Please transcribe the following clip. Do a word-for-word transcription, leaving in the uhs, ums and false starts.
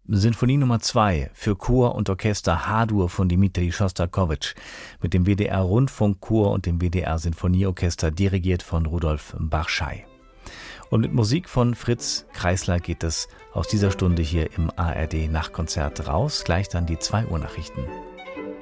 Sinfonie Nummer zwei für Chor und Orchester H-Dur von Dmitri Schostakowitsch mit dem W D R-Rundfunkchor und dem W D R-Sinfonieorchester dirigiert von Rudolf Barschai. Und mit Musik von Fritz Kreisler geht es aus dieser Stunde hier im A R D-Nachtkonzert raus. Gleich dann die zwei Uhr Nachrichten.